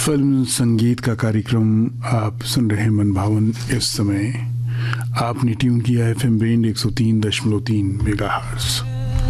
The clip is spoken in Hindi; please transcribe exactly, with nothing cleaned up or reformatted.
फिल्म संगीत का कार्यक्रम आप सुन रहे हैं मनभावन। इस समय आपने ट्यून किया एफ एम बैंड एक सौ तीन दशमलव तीन मेगाहर्ट्ज़।